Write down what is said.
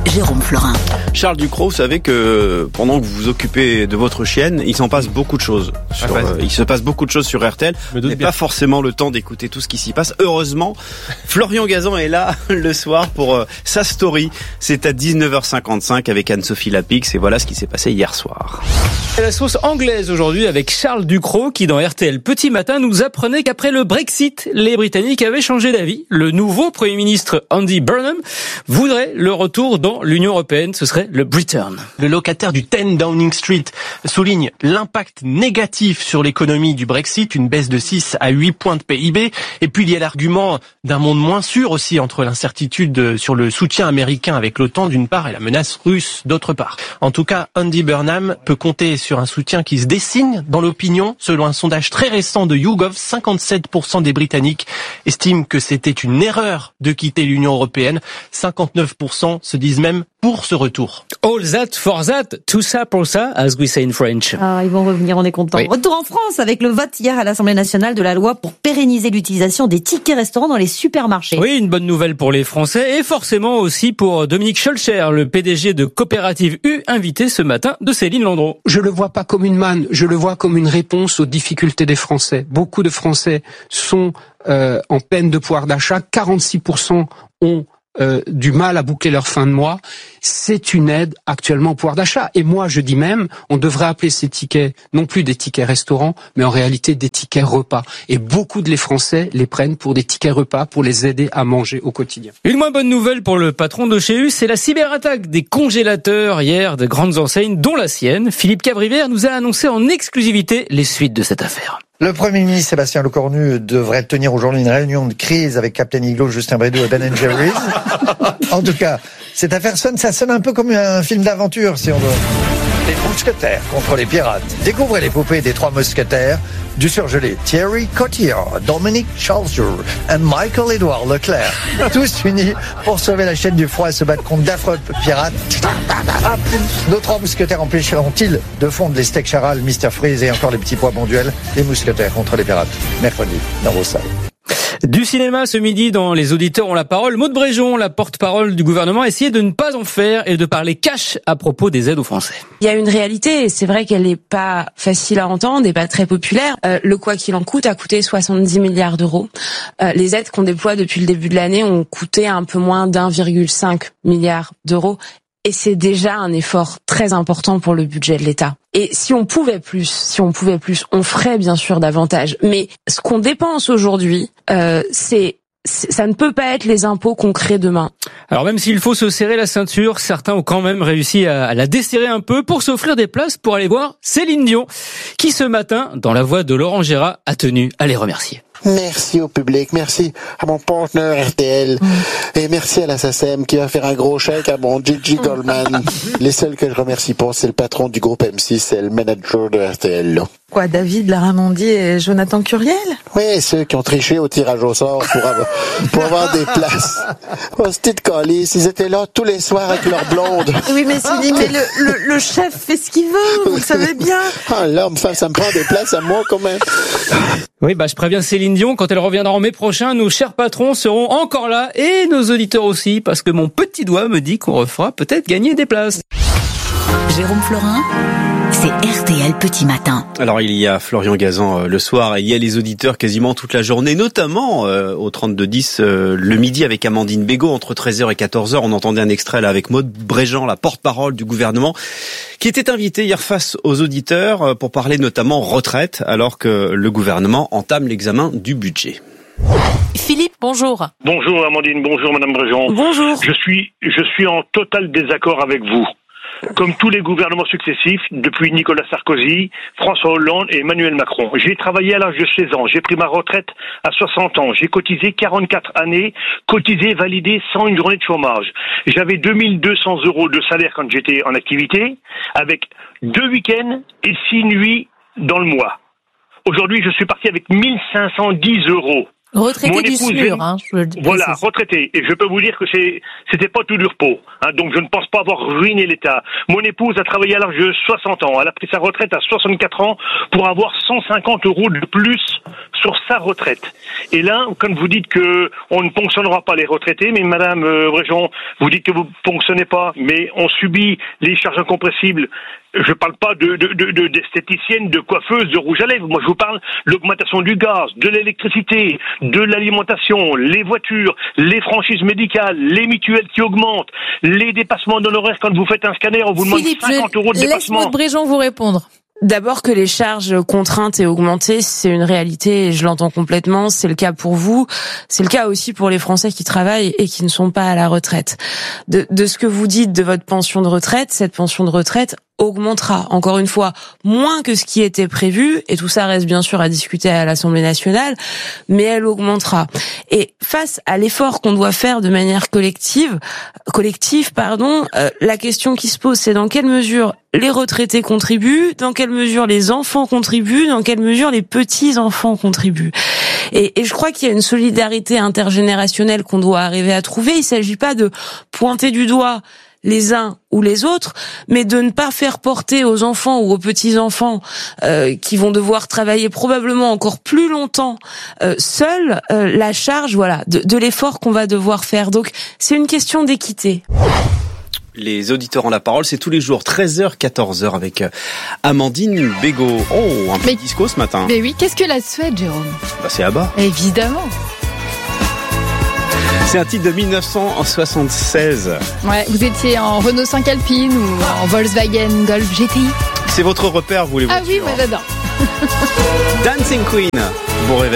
Jérôme Florin. Charles Ducrot, vous savez que pendant que vous vous occupez de votre chienne, il s'en passe beaucoup de choses. Il se passe beaucoup de choses sur RTL. Vous n'avez pas forcément le temps d'écouter tout ce qui s'y passe. Heureusement, Florian Gazan est là le soir pour sa story. C'est à 19h55 avec Anne-Sophie Lapix et voilà ce qui s'est passé hier soir. La sauce anglaise aujourd'hui avec Charles Ducrot qui dans RTL Petit Matin nous apprenait qu'après le Brexit, les Britanniques avaient changé d'avis. Le nouveau Premier ministre Andy Burnham voudrait le retour dans l'Union européenne. Ce serait le Britain. Le locataire du 10 Downing Street souligne l'impact négatif sur l'économie du Brexit, une baisse de 6 à 8 points de PIB. Et puis il y a l'argument d'un monde moins sûr aussi entre l'incertitude sur le soutien américain avec l'OTAN d'une part et la menace russe d'autre part. En tout cas, Andy Burnham peut compter sur un soutien qui se dessine dans l'opinion. Selon un sondage très récent de YouGov, 57% des Britanniques estiment que c'était une erreur de quitter l'Union européenne. 59% se disent même pour ce retour. All that for that, tout ça pour ça, as we say in French. Ah, ils vont revenir, on est content. Oui. Retour en France avec le vote hier à l'Assemblée nationale de la loi pour pérenniser l'utilisation des tickets restaurants dans les supermarchés. Oui, une bonne nouvelle pour les Français et forcément aussi pour Dominique Schoelcher, le PDG de Coopérative U, invité ce matin de Céline Landreau. Je le vois pas comme une manne, je le vois comme une réponse aux difficultés des Français. Beaucoup de Français sont en peine de pouvoir d'achat, 46% ont du mal à boucler leur fin de mois. C'est une aide actuellement au pouvoir d'achat. Et moi, je dis même, on devrait appeler ces tickets non plus des tickets restaurants, mais en réalité des tickets repas. Et beaucoup de les Français les prennent pour des tickets repas pour les aider à manger au quotidien. Une moins bonne nouvelle pour le patron de chez U, c'est la cyberattaque des congélateurs hier de grandes enseignes, dont la sienne. Philippe Cabrivert nous a annoncé en exclusivité les suites de cette affaire. Le Premier ministre Sébastien Lecornu devrait tenir aujourd'hui une réunion de crise avec Captain Iglo, Justin Bridou et Ben & Jerry's. En tout cas, cette affaire ça sonne un peu comme un film d'aventure, si on veut. Les mousquetaires contre les pirates. Découvrez les poupées des trois mousquetaires du surgelé Thierry Cotillard, Dominique Chalzer et Michael Édouard Leclerc. Tous unis pour sauver la chaîne du froid et se battre contre d'affreux pirates. Nos trois mousquetaires empêcheront-ils de fondre les steaks charal, Mr Freeze et encore les petits pois bonduels? Les mousquetaires contre les pirates. Mercredi, dans vos salles. Du cinéma ce midi dans Les Auditeurs ont la parole. Maude Bréjon, la porte-parole du gouvernement, a essayé de ne pas en faire et de parler cash à propos des aides aux Français. Il y a une réalité et c'est vrai qu'elle n'est pas facile à entendre et pas très populaire. Le quoi qu'il en coûte a coûté 70 milliards d'euros. Les aides qu'on déploie depuis le début de l'année ont coûté un peu moins d'1,5 milliard d'euros. Et c'est déjà un effort très important pour le budget de l'État. Et si on pouvait plus, on ferait bien sûr davantage. Mais ce qu'on dépense aujourd'hui, ça ne peut pas être les impôts qu'on crée demain. Alors même s'il faut se serrer la ceinture, certains ont quand même réussi à la desserrer un peu pour s'offrir des places pour aller voir Céline Dion, qui ce matin, dans la voix de Laurent Gérard, a tenu à les remercier. Merci au public, merci à mon partenaire RTL et merci à la SACEM qui va faire un gros chèque à mon Gigi Goldman. Les seuls que je remercie pas, c'est le patron du groupe M6, c'est le manager de RTL. Là. Quoi, David Laramondier et Jonathan Curiel? Oui, ceux qui ont triché au tirage au sort pour avoir des places. Hostie de calice, ils étaient là tous les soirs avec leur blonde. Oui, mais le chef fait ce qu'il veut, vous le savez bien. Ah, l'homme, ça me prend des places à moi quand même. Oui, je préviens Céline Dion, quand elle reviendra en mai prochain, nos chers patrons seront encore là et nos auditeurs aussi, parce que mon petit doigt me dit qu'on refera peut-être gagner des places. Jérôme Florin, c'est RTL Petit Matin. Alors il y a Florian Gazan le soir et il y a les auditeurs quasiment toute la journée, notamment au 32-10 le midi avec Amandine Bégaud entre 13h et 14h. On entendait un extrait là avec Maude Bréjon, la porte-parole du gouvernement, qui était invitée hier face aux auditeurs pour parler notamment retraite, alors que le gouvernement entame l'examen du budget. Philippe, bonjour. Bonjour Amandine, bonjour Madame Bréjon. Bonjour. Je suis en total désaccord avec vous. Comme tous les gouvernements successifs, depuis Nicolas Sarkozy, François Hollande et Emmanuel Macron. J'ai travaillé à l'âge de 16 ans, j'ai pris ma retraite à 60 ans, j'ai cotisé 44 années, cotisé, validé sans une journée de chômage. J'avais 2200 € de salaire quand j'étais en activité, avec 2 week-ends et 6 nuits dans le mois. Aujourd'hui, je suis parti avec 1510 €. Retraité du SMUR, Voilà, retraité. Et je peux vous dire que c'était pas tout du repos. Donc je ne pense pas avoir ruiné l'État. Mon épouse a travaillé à l'âge de 60 ans. Elle a pris sa retraite à 64 ans pour avoir 150 € de plus sur sa retraite. Et là, quand vous dites que on ne ponctionnera pas les retraités, mais Madame Bréjon, vous dites que vous ponctionnez pas, mais on subit les charges incompressibles. Je parle pas d'esthéticiennes, de coiffeuses, de rouge à lèvres. Moi, je vous parle de l'augmentation du gaz, de l'électricité, de l'alimentation, les voitures, les franchises médicales, les mutuelles qui augmentent, les dépassements d'honoraires quand vous faites un scanner, on vous demande 50 € de dépassement. Laisse Maud Bréjon vous répondre. D'abord que les charges contraintes et augmentées, c'est une réalité et je l'entends complètement. C'est le cas pour vous. C'est le cas aussi pour les Français qui travaillent et qui ne sont pas à la retraite. De ce que vous dites de votre pension de retraite, cette pension de retraite augmentera, encore une fois, moins que ce qui était prévu, et tout ça reste bien sûr à discuter à l'Assemblée nationale, mais elle augmentera. Et face à l'effort qu'on doit faire de manière collective, la question qui se pose, c'est dans quelle mesure les retraités contribuent, dans quelle mesure les enfants contribuent, dans quelle mesure les petits-enfants contribuent. Et je crois qu'il y a une solidarité intergénérationnelle qu'on doit arriver à trouver. Il ne s'agit pas de pointer du doigt les uns ou les autres, mais de ne pas faire porter aux enfants ou aux petits-enfants qui vont devoir travailler probablement encore plus longtemps seuls la charge de l'effort qu'on va devoir faire. Donc c'est une question d'équité. Les auditeurs ont la parole, c'est tous les jours 13h, 14h avec Amandine Bégaud. Oh, un petit disco ce matin. Mais oui, qu'est-ce que la Suède, Jérôme ? C'est ABBA. Évidemment. C'est un titre de 1976. Ouais, vous étiez en Renault 5 Alpine ou en Volkswagen Golf GTI. C'est votre repère, vous les voitures. Ah oui, moi j'adore. Dancing Queen, bon réveil.